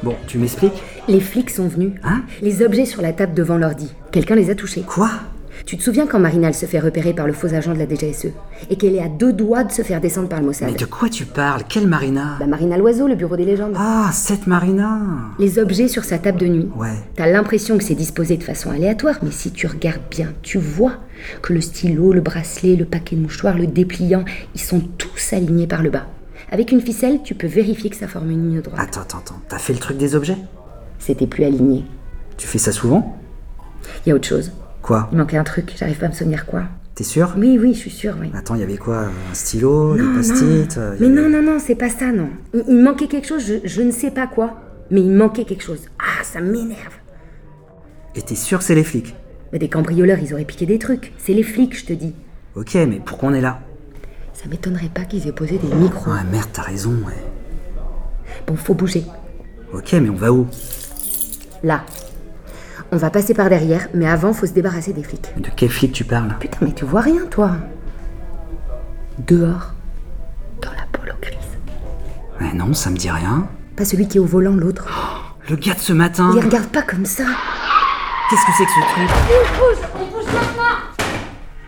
Bon, tu m'expliques? Les flics sont venus. Hein? Les objets sur la table devant l'ordi. Quelqu'un les a touchés. Quoi? Tu te souviens quand Marina elle se fait repérer par le faux agent de la DGSE et qu'elle est à 2 doigts de se faire descendre par le Mossad? Mais de quoi tu parles? Quelle Marina? Marina Loiseau, le bureau des légendes. Ah, cette Marina! Les objets sur sa table de nuit. Ouais. T'as l'impression que c'est disposé de façon aléatoire, mais si tu regardes bien, tu vois que le stylo, le bracelet, le paquet de mouchoirs, le dépliant, ils sont tous alignés par le bas. Avec une ficelle, tu peux vérifier que ça forme une ligne droite. Attends, t'as fait le truc des objets? C'était plus aligné. Tu fais ça souvent? Il y a autre chose. Quoi? Il manquait un truc, j'arrive pas à me souvenir quoi. T'es sûr? Oui, je suis sûre, oui. Attends, il y avait quoi? Un stylo, Non, des post-it? Mais non, c'est pas ça, non. Il manquait quelque chose, je ne sais pas quoi, mais il manquait quelque chose. Ah, ça m'énerve. Et t'es sûr que c'est les flics? Mais des cambrioleurs, ils auraient piqué des trucs. C'est les flics, je te dis. Ok, mais pourquoi on est là? Ça m'étonnerait pas qu'ils aient posé des micros. Ah merde, t'as raison, ouais. Bon, faut bouger. Ok, mais on va où? Là. On va passer par derrière, mais avant, faut se débarrasser des flics. De quel flic tu parles? Putain, mais tu vois rien, toi. Dehors. Dans la polo grise. Ouais, non, ça me dit rien. Pas celui qui est au volant, l'autre. Le gars de ce matin! Les regarde pas comme ça. Qu'est-ce que c'est que ce truc? On bouge